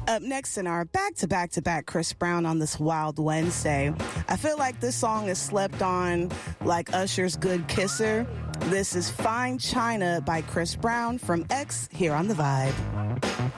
Up next in our back-to-back-to-back Chris Brown on this wild Wednesday, I feel like this song is slept on like Usher's Good Kisser. This is Fine China by Chris Brown from X here on The Vibe.